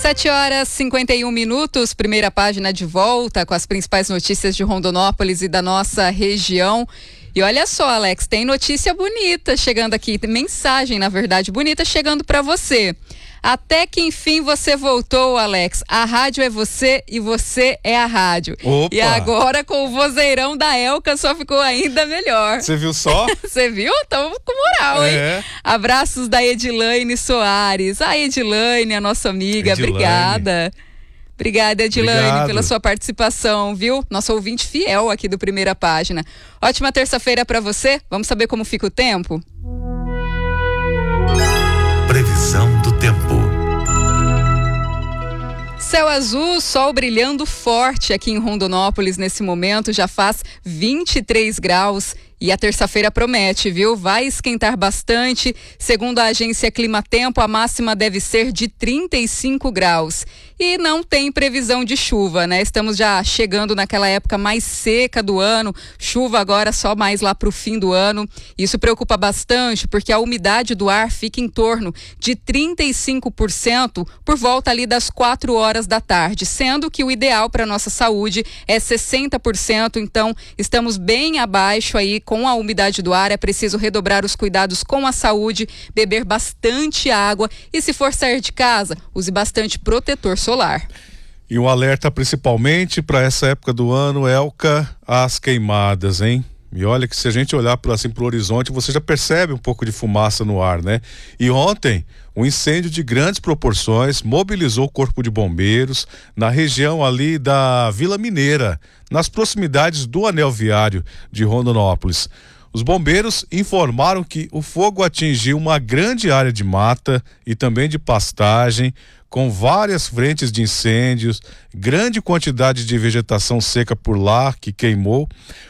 7h51, primeira página de volta com as principais notícias de Rondonópolis e da nossa região. E olha só, Alex, tem notícia bonita chegando aqui, tem mensagem, na verdade, bonita chegando para você. Até que enfim você voltou, Alex. A rádio é você e você é a rádio. Opa. E agora com o vozeirão da Elka só ficou ainda melhor. Você viu só? Você viu? Tamo com moral, hein? Abraços da Edilane Soares. A Edilane, a nossa amiga, obrigada. Obrigada, Edilane, pela sua participação, viu? Nosso ouvinte fiel aqui do Primeira Página. Ótima terça-feira para você. Vamos saber como fica o tempo? Previsão do tempo. Céu azul, sol brilhando forte aqui em Rondonópolis nesse momento, já faz 23 graus. E a terça-feira promete, viu? Vai esquentar bastante. Segundo a agência Climatempo, a máxima deve ser de 35 graus. E não tem previsão de chuva, né? Estamos já chegando naquela época mais seca do ano. Chuva agora só mais lá para o fim do ano. Isso preocupa bastante porque a umidade do ar fica em torno de 35% por volta ali das 4 horas da tarde, sendo que o ideal para nossa saúde é 60%. Então, estamos bem abaixo aí com a umidade do ar. É preciso redobrar os cuidados com a saúde, beber bastante água e, se for sair de casa, use bastante protetor solar. E um alerta principalmente para essa época do ano, Elka, as queimadas, hein? E olha que se a gente olhar pro horizonte, você já percebe um pouco de fumaça no ar, né? E ontem, um incêndio de grandes proporções mobilizou o Corpo de Bombeiros na região ali da Vila Mineira, nas proximidades do anel viário de Rondonópolis. Os bombeiros informaram que o fogo atingiu uma grande área de mata e também de pastagem, com várias frentes de incêndios, grande quantidade de vegetação seca por lá que queimou.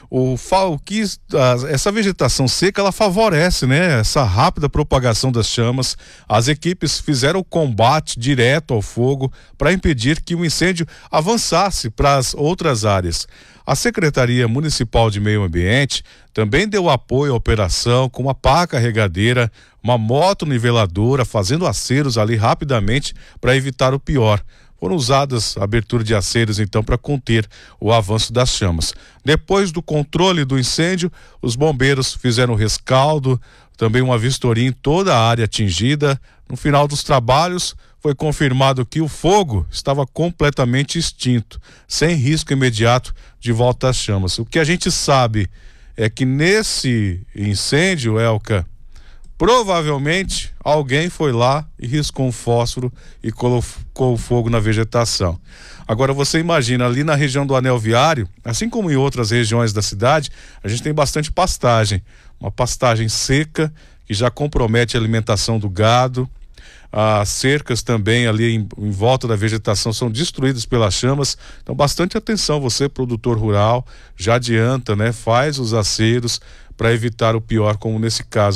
Essa vegetação seca, ela favorece, né, essa rápida propagação das chamas. As equipes fizeram o combate direto ao fogo para impedir que o incêndio avançasse para as outras áreas. A Secretaria Municipal de Meio Ambiente também deu apoio à operação com uma pá carregadeira, uma moto niveladora, fazendo aceros ali rapidamente para evitar o pior. Foram usadas a abertura de aceros então para conter o avanço das chamas. Depois do controle do incêndio, os bombeiros fizeram rescaldo, também uma vistoria em toda a área atingida. No final dos trabalhos, foi confirmado que o fogo estava completamente extinto, sem risco imediato de volta às chamas. O que a gente sabe é que nesse incêndio, Elka, provavelmente alguém foi lá e riscou um fósforo e colocou fogo na vegetação. Agora você imagina, ali na região do anel viário, assim como em outras regiões da cidade, a gente tem bastante pastagem, uma pastagem seca que já compromete a alimentação do gado. As cercas também ali em volta da vegetação são destruídas pelas chamas. Então bastante atenção, você produtor rural, já adianta, né? Faz os aceros para evitar o pior, como nesse caso.